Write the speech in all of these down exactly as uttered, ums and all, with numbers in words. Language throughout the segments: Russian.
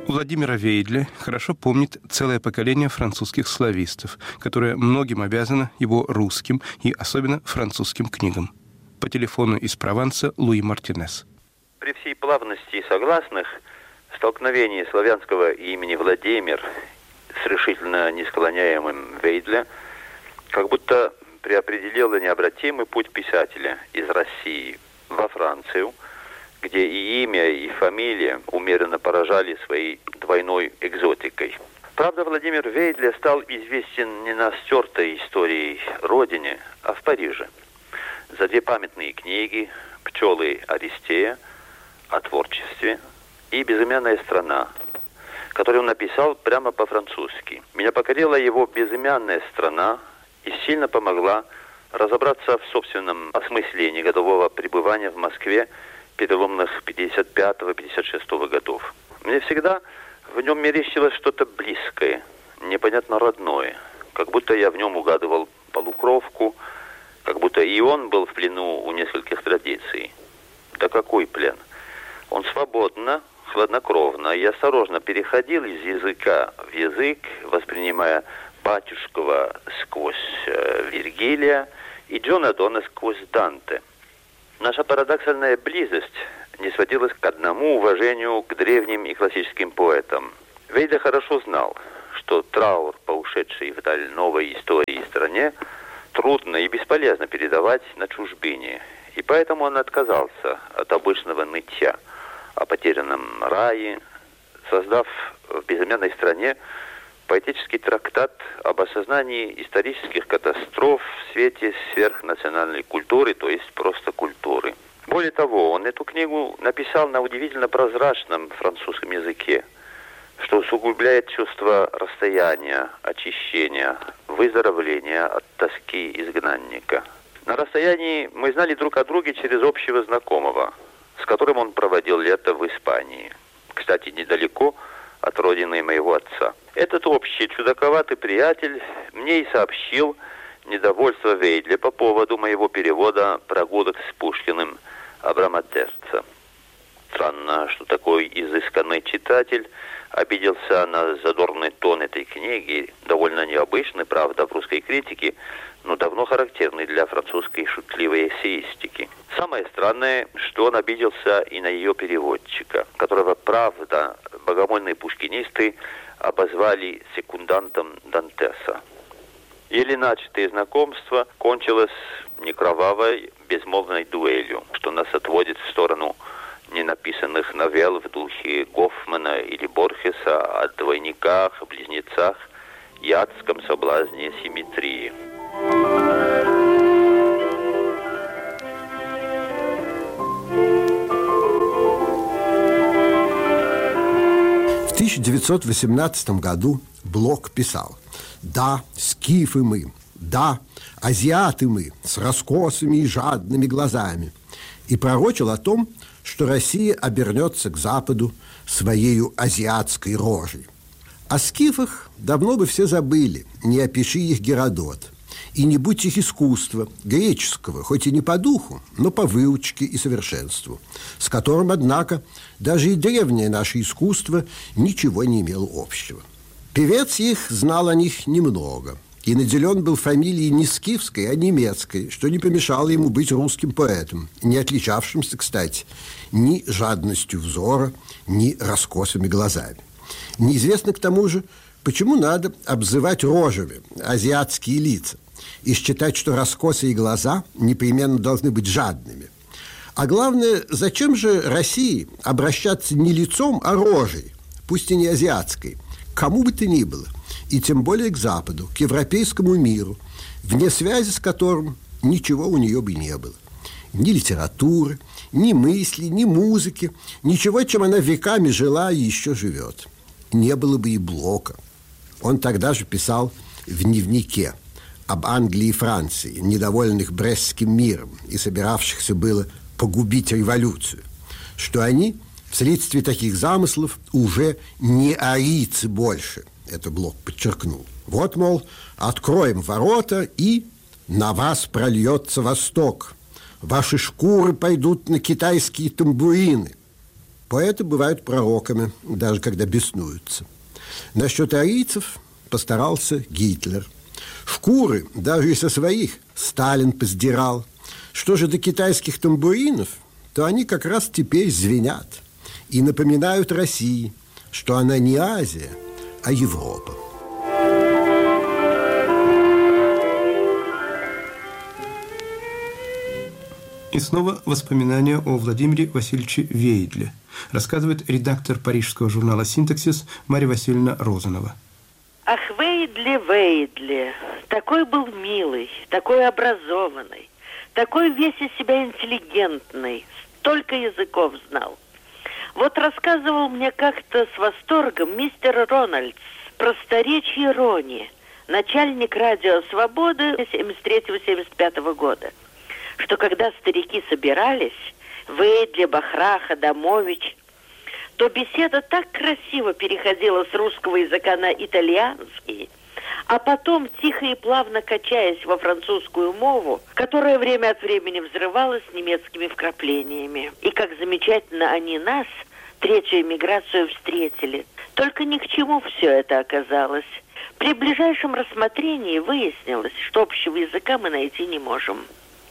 Владимира Вейдля хорошо помнит целое поколение французских славистов, которое многим обязано его русским и особенно французским книгам. По телефону из Прованса Луи Мартинес. При всей плавности согласных столкновение славянского имени Владимир с решительно несклоняемым Вейдля как будто преопределило необратимый путь писателя из России во Францию, где и имя, и фамилия умеренно поражали своей двойной экзотикой. Правда, Владимир Вейдля стал известен не на стертой историей родине, а в Париже. За две памятные книги «Пчелы Аристея» о творчестве и «Безымянная страна», которую он написал прямо по-французски. Меня покорила его «Безымянная страна» и сильно помогла разобраться в собственном осмыслении годового пребывания в Москве переломных пятьдесят пятого — пятьдесят шестого годов. Мне всегда в нем мерещилось что-то близкое, непонятно родное, как будто я в нем угадывал полукровку, как будто и он был в плену у нескольких традиций. Да какой плен? Он свободно, хладнокровно и осторожно переходил из языка в язык, воспринимая Батюшкова сквозь э, Вергилия и Джона Дона сквозь Данте. Наша парадоксальная близость не сводилась к одному уважению к древним и классическим поэтам. Вейдля хорошо знал, что траур по ушедшей вдаль новой истории стране трудно и бесполезно передавать на чужбине, и поэтому он отказался от обычного нытья о потерянном рае, создав в «Безымянной стране» поэтический трактат об осознании исторических катастроф в свете сверхнациональной культуры, то есть просто культуры. Более того, он эту книгу написал на удивительно прозрачном французском языке, что усугубляет чувство расстояния, очищения, выздоровления от тоски изгнанника. На расстоянии мы знали друг о друге через общего знакомого, с которым он проводил лето в Испании. Кстати, недалеко от родины моего отца. Этот общий чудаковатый приятель мне и сообщил недовольство Вейдля по поводу моего перевода «Прогулок с Пушкиным» Абрама Терца. Странно, что такой изысканный читатель обиделся на задорный тон этой книги, довольно необычный, правда, в русской критике, но давно характерный для французской шутливой эссеистики. Самое странное, что он обиделся и на ее переводчика, которого, правда, богомольные пушкинисты обозвали секундантом Дантеса. Еле начатое знакомство кончилось не кровавой, безмолвной дуэлью, что нас отводит в сторону ненаписанных новелл в духе Гофмана или Борхеса о двойниках, близнецах и адском соблазне симметрии. В тысяча девятьсот восемнадцатом году Блок писал: «Да, скифы мы, да, азиаты мы, с раскосыми и жадными глазами», и пророчил о том, что Россия обернется к Западу своею азиатской рожей. О скифах давно бы все забыли, не опиши их Геродот. И не будь их искусства, греческого, хоть и не по духу, но по выучке и совершенству, с которым, однако, даже и древнее наше искусство ничего не имело общего. Певец их знал о них немного и наделен был фамилией не скифской, а немецкой, что не помешало ему быть русским поэтом, не отличавшимся, кстати, ни жадностью взора, ни раскосыми глазами. Неизвестно, к тому же, почему надо обзывать рожами азиатские лица и считать, что раскосые глаза непременно должны быть жадными. А главное, зачем же России обращаться не лицом, а рожей, пусть и не азиатской, к кому бы то ни было, и тем более к Западу, к европейскому миру, вне связи с которым ничего у нее бы не было. Ни литературы, ни мысли, ни музыки, ничего, чем она веками жила и еще живет. Не было бы и Блока. Он тогда же писал в дневнике об Англии и Франции, недовольных Брестским миром и собиравшихся было погубить революцию, что они вследствие таких замыслов уже не арийцы больше, это Блок подчеркнул. Вот, мол, откроем ворота, и на вас прольется Восток. Ваши шкуры пойдут на китайские тамбурины. Поэты бывают пророками, даже когда беснуются. Насчет арийцев постарался Гитлер. Шкуры, даже и со своих, Сталин поздирал. Что же до китайских тамбуринов, то они как раз теперь звенят и напоминают России, что она не Азия, а Европа. И снова воспоминания о Владимире Васильевиче Вейдле. Рассказывает редактор парижского журнала «Синтаксис» Марья Васильевна Розанова. Ах, Вейдле, Вейдле, такой был милый, такой образованный, такой весь из себя интеллигентный, столько языков знал. Вот рассказывал мне как-то с восторгом мистер Рональдс, просторечие Рони, начальник радио «Свободы» семьдесят третьего — семьдесят пятого года, что когда старики собирались, Вейдле, Бахрах, Адамович, то беседа так красиво переходила с русского языка на итальянский, а потом, тихо и плавно качаясь во французскую мову, которая время от времени взрывалась немецкими вкраплениями. И как замечательно они нас, третью эмиграцию, встретили. Только ни к чему все это оказалось. При ближайшем рассмотрении выяснилось, что общего языка мы найти не можем.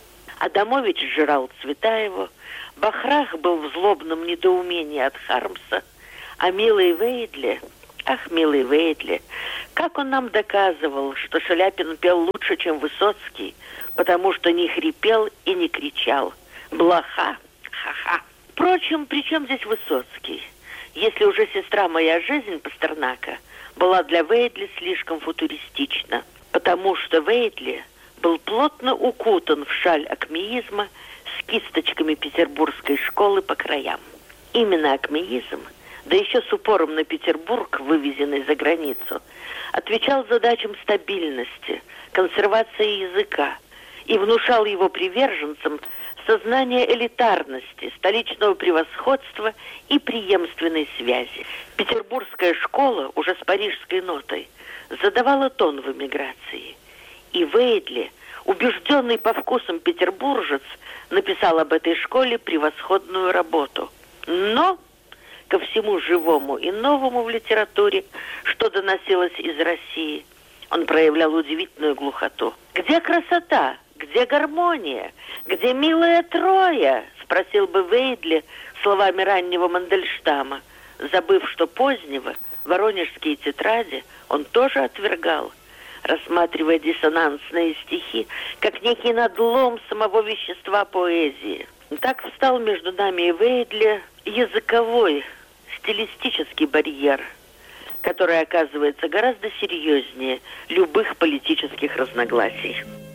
Адамович сжирал Цветаеву, Бахрах был в злобном недоумении от Хармса, а милый Вейдле, ах, милый Вейдле, как он нам доказывал, что Шаляпин пел лучше, чем Высоцкий, потому что не хрипел и не кричал. Блоха, ха-ха. Впрочем, при чем здесь Высоцкий? Если уже «Сестра моя жизнь» Пастернака была для Вейдле слишком футуристична, потому что Вейдле был плотно укутан в шаль акмеизма с кисточками петербургской школы по краям. Именно акмеизм, да еще с упором на Петербург, вывезенный за границу, отвечал задачам стабильности, консервации языка и внушал его приверженцам сознание элитарности, столичного превосходства и преемственной связи. Петербургская школа, уже с парижской нотой, задавала тон в эмиграции. И Вейдле, убежденный по вкусам петербуржец, написал об этой школе превосходную работу. Но ко всему живому и новому в литературе, что доносилось из России, он проявлял удивительную глухоту. «Где красота? Где гармония? Где милая Троя?» — спросил бы Вейдле словами раннего Мандельштама, забыв, что позднего воронежские тетради он тоже отвергал, рассматривая диссонансные стихи как некий надлом самого вещества поэзии. Так встал между нами и Вейдле языковой, стилистический барьер, который оказывается гораздо серьезнее любых политических разногласий.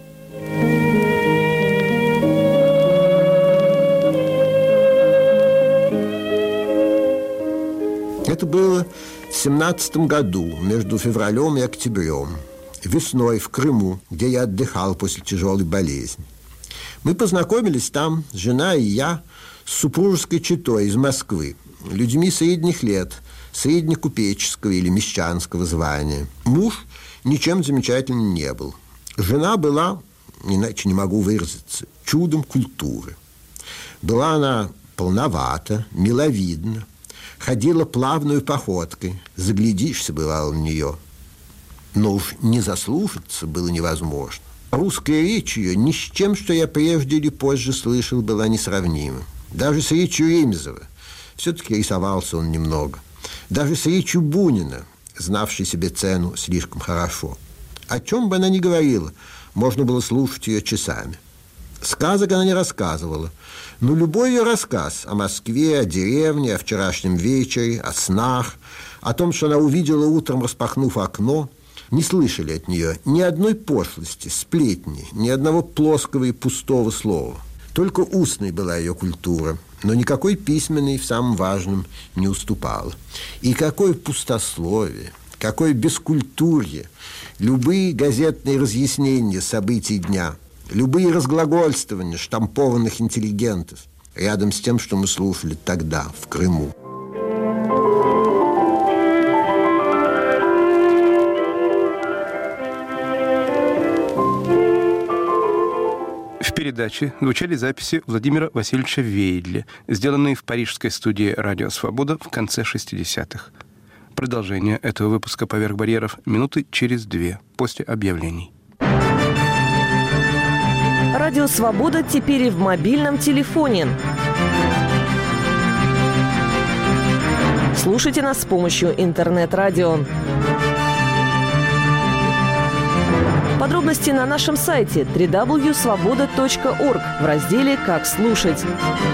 Это было в семнадцатом году, между февралем и октябрем. Весной в Крыму, где я отдыхал после тяжелой болезни. Мы познакомились там, жена и я, с супружеской четой из Москвы, людьми средних лет, среднекупеческого или мещанского звания. Муж ничем замечательным не был. Жена была, иначе не могу выразиться, чудом культуры. Была она полновата, миловидна, ходила плавной походкой, заглядишься, бывало, в нее. Но уж не заслушаться было невозможно. Русская речь ее ни с чем, что я прежде или позже слышал, была несравнима. Даже с речью Ремезова. Все-таки рисовался он немного. Даже с речью Бунина, знавшей себе цену слишком хорошо. О чем бы она ни говорила, можно было слушать ее часами. Сказок она не рассказывала, но любой ее рассказ о Москве, о деревне, о вчерашнем вечере, о снах, о том, что она увидела утром, распахнув окно, не слышали от нее ни одной пошлости, сплетни, ни одного плоского и пустого слова. Только устной была ее культура, но никакой письменной в самом важном не уступала. И какое пустословие, какое бескультурье, любые газетные разъяснения событий дня, любые разглагольствования штампованных интеллигентов рядом с тем, что мы слушали тогда в Крыму. В передаче звучали записи Владимира Васильевича Вейдля, сделанные в парижской студии «Радио Свобода» в конце шестидесятых. Продолжение этого выпуска «Поверх барьеров» минуты через две после объявлений. Радио «Свобода» теперь и в мобильном телефоне. Слушайте нас с помощью интернет-радио. Подробности на нашем сайте дабл ю дабл ю дабл ю точка свобода точка орг в разделе «Как слушать».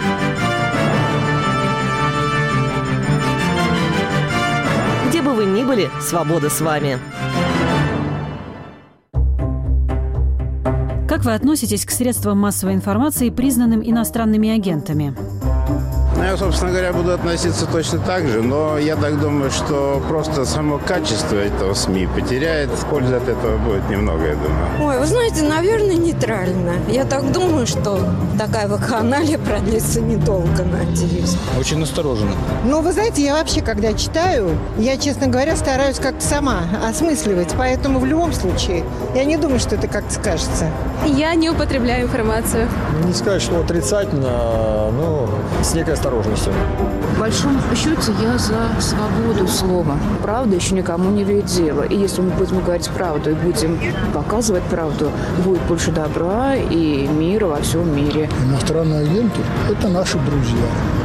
Где бы вы ни были, свобода с вами. Как вы относитесь к средствам массовой информации, признанным иностранными агентами? Ну, я, собственно говоря, буду относиться точно так же, но я так думаю, что просто само качество этого СМИ потеряет. Пользы от этого будет немного, я думаю. Ой, вы знаете, наверное, нейтрально. Я так думаю, что такая вакханалия продлится недолго, надеюсь. Очень настороженно. Ну, вы знаете, я вообще, когда читаю, я, честно говоря, стараюсь как-то сама осмысливать. Поэтому в любом случае, я не думаю, что это как-то скажется. Я не употребляю информацию. Не сказать, что отрицательно, но с некой осторожностью. В большом счете я за свободу слова. Правда еще никому не имеет дела. И если мы будем говорить правду и будем показывать правду, будет больше добра и мира во всем мире. Иностранные агенты – это наши друзья.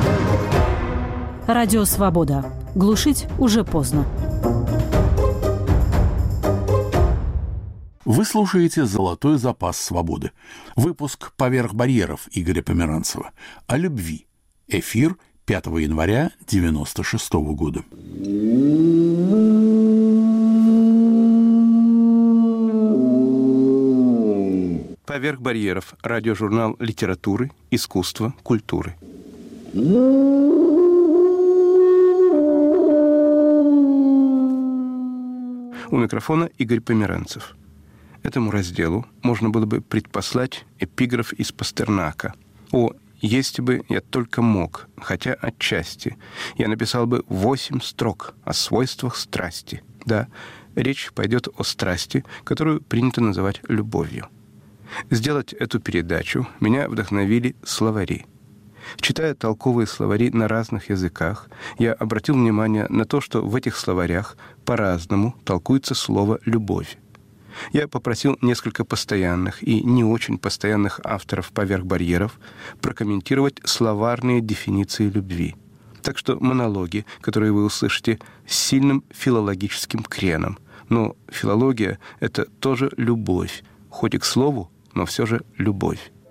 Радио «Свобода». Глушить уже поздно. Вы слушаете «Золотой запас свободы». Выпуск «Поверх барьеров» Игоря Померанцева о любви. Эфир пятого января девяносто шестого года. «Поверх барьеров» – радиожурнал литературы, искусства, культуры. У микрофона Игорь Померанцев. Этому разделу можно было бы предпослать эпиграф из Пастернака. «О, если бы я только мог, хотя отчасти, я написал бы восемь строк о свойствах страсти». Да, речь пойдет о страсти, которую принято называть любовью. Сделать эту передачу меня вдохновили словари. Читая толковые словари на разных языках, я обратил внимание на то, что в этих словарях по-разному толкуется слово «любовь». Я попросил несколько постоянных и не очень постоянных авторов «Поверх барьеров» прокомментировать словарные дефиниции любви. Так что монологи, которые вы услышите, с сильным филологическим креном. Но филология — это тоже любовь, хоть и к слову, но все же любовь.